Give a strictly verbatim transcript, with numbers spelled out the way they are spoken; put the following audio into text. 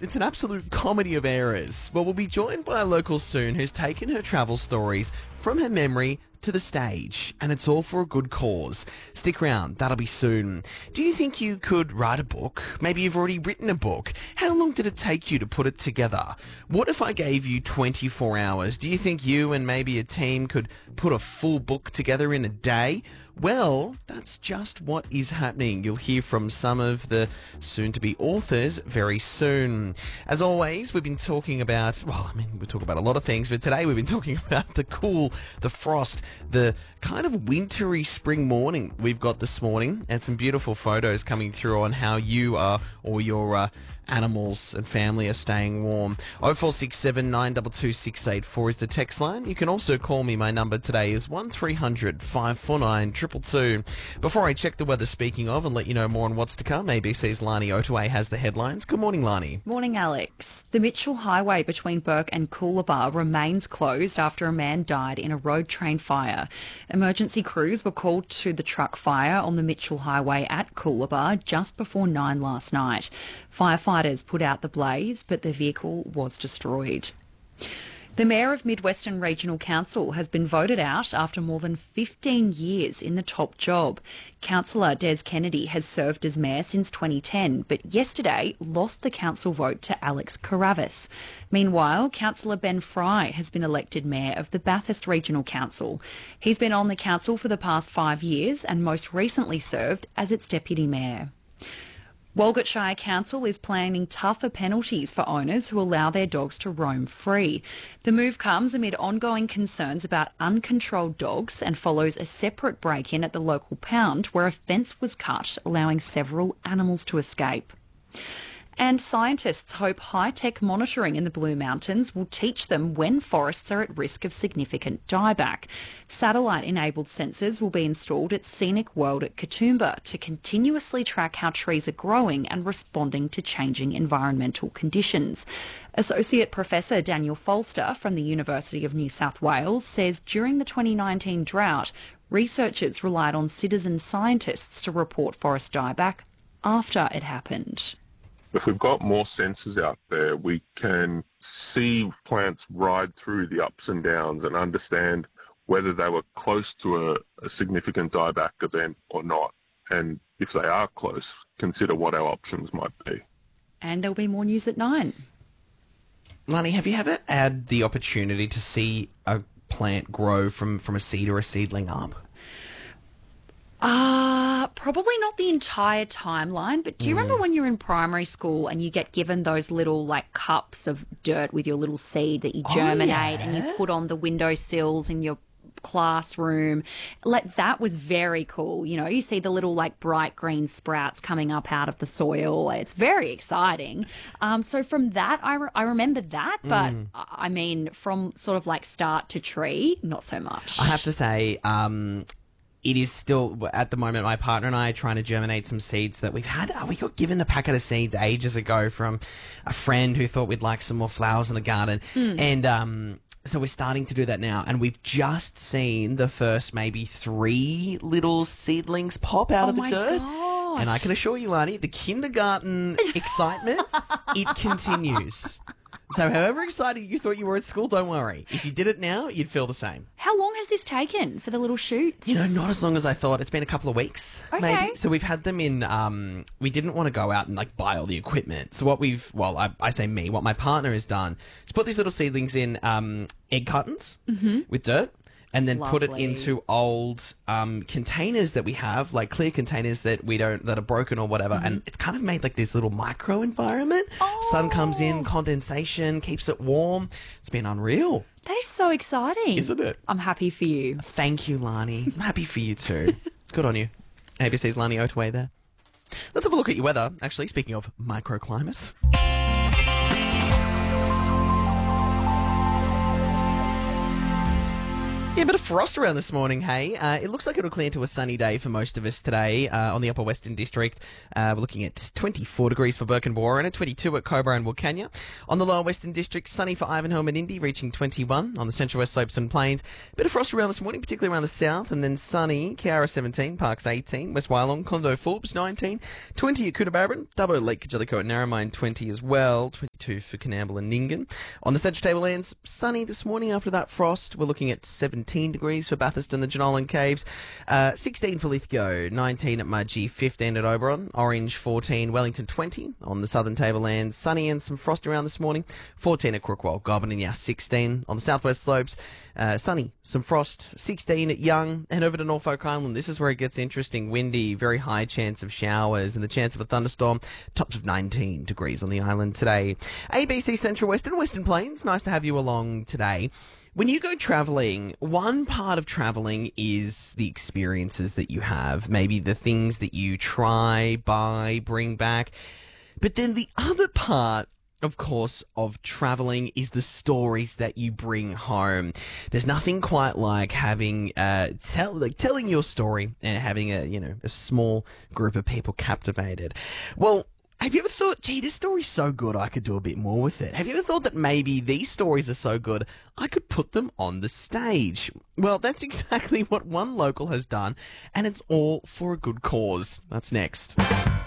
it's an absolute comedy of errors. Well, we'll be joined by a local soon who's taken her travel stories from her memory to the stage, and it's all for a good cause. Stick around, that'll be soon. Do you think you could write a book? Maybe you've already written a book. How long did it take you to put it together? What if I gave you twenty-four hours? Do you think you and maybe a team could put a full book together in a day? Well, that's just what is happening. You'll hear from some of the soon-to-be authors very soon. As always, we've been talking about, well, I mean, we talk about a lot of things, but today we've been talking about the cool, the frost, the kind of wintry spring morning we've got this morning, and some beautiful photos coming through on how you are, or your uh, animals and family are staying warm. oh four six seven, nine two two, six eight four is the text line. You can also call me. My number today is one three hundred, five four nine, two two two. Before I check the weather, speaking of, and let you know more on what's to come, A B C's Lani Otaway has the headlines. Good morning, Lani. Morning, Alex. The Mitchell Highway between Burke and Coolabah remains closed after a man died in a road train fire. Emergency crews were called to the truck fire on the Mitchell Highway at Coolabah just before nine last night. Firefighters put out the blaze, but the vehicle was destroyed. The Mayor of Mid-Western Regional Council has been voted out after more than fifteen years in the top job. Councillor Des Kennedy has served as Mayor since twenty ten, but yesterday lost the council vote to Alex Karavis. Meanwhile, Councillor Ben Fry has been elected Mayor of the Bathurst Regional Council. He's been on the council for the past five years and most recently served as its Deputy Mayor. Walgett Shire Council is planning tougher penalties for owners who allow their dogs to roam free. The move comes amid ongoing concerns about uncontrolled dogs and follows a separate break-in at the local pound where a fence was cut, allowing several animals to escape. And scientists hope high-tech monitoring in the Blue Mountains will teach them when forests are at risk of significant dieback. Satellite-enabled sensors will be installed at Scenic World at Katoomba to continuously track how trees are growing and responding to changing environmental conditions. Associate Professor Daniel Folster from the University of New South Wales says during the twenty nineteen drought, researchers relied on citizen scientists to report forest dieback after it happened. If we've got more sensors out there, we can see plants ride through the ups and downs and understand whether they were close to a, a significant dieback event or not. And if they are close, consider what our options might be. And there'll be more news at nine. Lani, have you ever had the opportunity to see a plant grow from, from a seed or a seedling up? Uh, probably not the entire timeline, but do you mm. remember when you're in primary school and you get given those little, like, cups of dirt with your little seed that you germinate oh, yeah. and you put on the windowsills in your classroom? Like, that was very cool. You know, you see the little, like, bright green sprouts coming up out of the soil. It's very exciting. Um, so from that, I, re- I remember that, but mm. I mean, from sort of like start to tree, not so much. I have to say, um... it is still, at the moment, my partner and I are trying to germinate some seeds that we've had. We got given a packet of seeds ages ago from a friend who thought we'd like some more flowers in the garden. Mm. And um, so we're starting to do that now. And we've just seen the first maybe three little seedlings pop out oh of the my dirt. Gosh. And I can assure you, Lani, the kindergarten excitement, it continues. So however excited you thought you were at school, don't worry. If you did it now, you'd feel the same. How long has this taken for the little shoots? You know, not as long as I thought. It's been a couple of weeks, okay. maybe. So we've had them in, um, we didn't want to go out and, like, buy all the equipment. So what we've, well, I, I say me, what my partner has done is put these little seedlings in um, egg cartons mm-hmm. with dirt. And then Lovely. put it into old um, containers that we have, like clear containers that we don't, that are broken or whatever. Mm-hmm. And it's kind of made like this little micro environment. Oh. Sun comes in, condensation, keeps it warm. It's been unreal. That is so exciting. Isn't it? I'm happy for you. Thank you, Lani. I'm happy for you too. Good on you. A B C's Lani Otaway there. Let's have a look at your weather, actually, speaking of microclimates. Yeah, a bit of frost around this morning, hey. Uh, it looks like it'll clear to a sunny day for most of us today uh, on the Upper Western District. Uh, we're looking at twenty-four degrees for Burke and Warren and twenty-two at Cobra and Wilcannia. On the Lower Western District, sunny for Ivanhoe and Indy, reaching twenty-one. On the Central West Slopes and Plains, a bit of frost around this morning, particularly around the south, and then sunny. Kiara seventeen, Parks eighteen, West Wyalong, Condo Forbes nineteen, twenty at Coonabarabran, Dubbo, Lake Jellicoe and Narromine twenty as well, twenty-two thirty-two for Coonamble and Nyngan. On the Central Tablelands, sunny this morning after that frost. We're looking at seventeen degrees for Bathurst and the Jenolan Caves, uh, sixteen for Lithgow, nineteen at Mudgee, fifteen at Oberon, Orange fourteen, Wellington twenty. On the Southern Tablelands, sunny and some frost around this morning, fourteen at Crookwell, Goulburn and Yass sixteen. On the Southwest Slopes, uh, sunny, some frost, sixteen at Young. And over to Norfolk Island, this is where it gets interesting, windy, very high chance of showers and the chance of a thunderstorm, tops of nineteen degrees on the island today. A B C Central Western Western Plains, nice to have you along today. When you go travelling, one part of travelling is the experiences that you have, maybe the things that you try, buy, bring back. But then the other part, of course, of travelling is the stories that you bring home. There's nothing quite like having, uh, tell, like telling your story and having a, you know, a small group of people captivated. Well, have you ever thought, gee, this story's so good, I could do a bit more with it? Have you ever thought that maybe these stories are so good, I could put them on the stage? Well, that's exactly what one local has done, and it's all for a good cause. That's next.